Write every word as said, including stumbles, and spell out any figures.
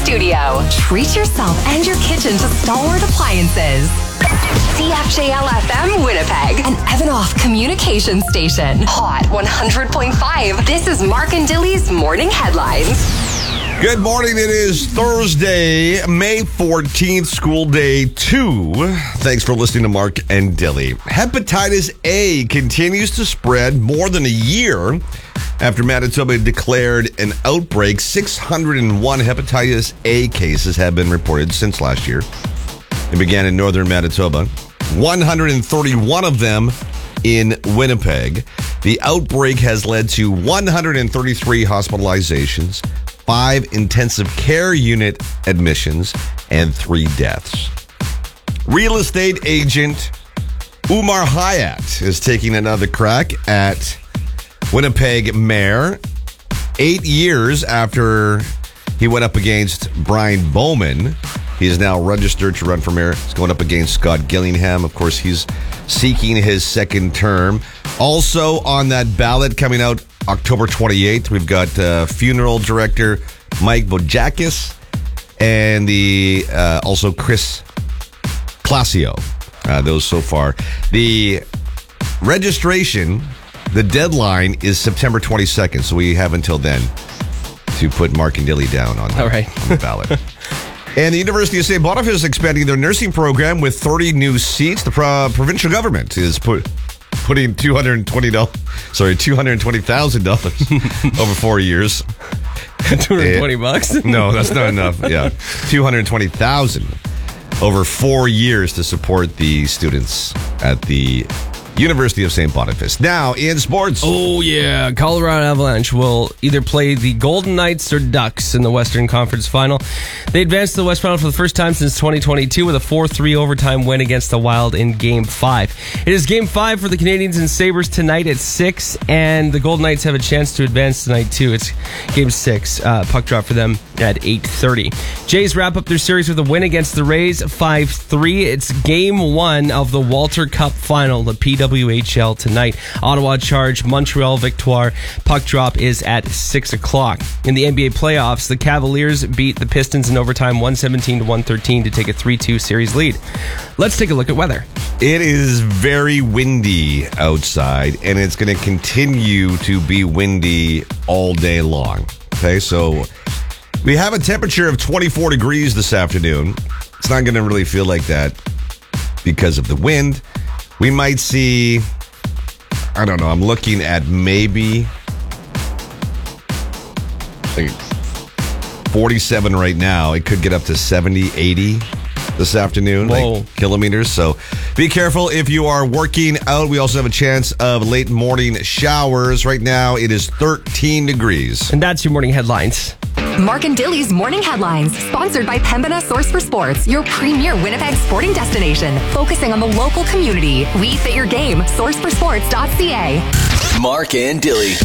studio. Treat yourself and your kitchen to Stalwart Appliances. C F J L F M Winnipeg, an Evanoff communication station. Hot one hundred point five. This is Mark and Dilly's Morning Headlines. Good morning. It is Thursday, May fourteenth, school day two. Thanks for listening to Mark and Dilly. Hepatitis A continues to spread more than a year after Manitoba declared an outbreak. six hundred one hepatitis A cases have been reported since last year. It began in northern Manitoba. one hundred thirty-one of them in Winnipeg. The outbreak has led to one hundred thirty-three hospitalizations, five intensive care unit admissions, and three deaths. Real estate agent Umar Hayat is taking another crack at Winnipeg mayor. Eight years after he went up against Brian Bowman, he is now registered to run for mayor. He's going up against Scott Gillingham. Of course, he's seeking his second term. Also on that ballot coming out October twenty-eighth, we've got uh, funeral director Mike Bojakis and the uh, also Chris Classio. Uh, those so far. The registration, the deadline is September twenty-second, so we have until then to put Mark and Dilly down on the, All right. on the ballot. And the University of Saint Boniface is expanding their nursing program with thirty new seats. The pro- provincial government is put, putting two hundred twenty dollars, sorry, two hundred twenty thousand dollars over four years. two hundred twenty bucks? No, that's not enough. Yeah, two hundred twenty thousand over four years to support the students at the University of Saint Boniface. Now, in sports. Oh, yeah. Colorado Avalanche will either play the Golden Knights or Ducks in the Western Conference Final. They advanced to the West Final for the first time since twenty twenty-two with a four three overtime win against the Wild in Game five. It is Game five for the Canadians and Sabres tonight at six, and the Golden Knights have a chance to advance tonight, too. It's Game six. Uh, puck drop for them at eight thirty. Jays wrap up their series with a win against the Rays, five three. It's Game one of the Walter Cup Final, the P W H L tonight. Ottawa Charge, Montreal Victoire. Puck drop is at six o'clock. In the N B A playoffs, the Cavaliers beat the Pistons in overtime one seventeen to one thirteen to take a three two series lead. Let's take a look at weather. It is very windy outside, and it's going to continue to be windy all day long. Okay, so we have a temperature of twenty-four degrees this afternoon. It's not going to really feel like that because of the wind. We might see, I don't know, I'm looking at maybe like forty-seven right now. It could get up to seventy, eighty this afternoon, Whoa. like kilometers. So be careful if you are working out. We also have a chance of late morning showers. Right now, it is thirteen degrees. And that's your morning headlines. Mark and Dilly's Morning Headlines, sponsored by Pembina Source for Sports, your premier Winnipeg sporting destination, focusing on the local community. We fit your game. source for sports dot c a. Mark and Dilly.